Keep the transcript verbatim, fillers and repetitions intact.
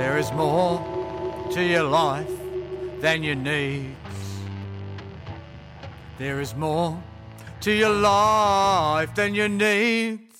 There is more to your life than your needs. There is more to your life than your needs.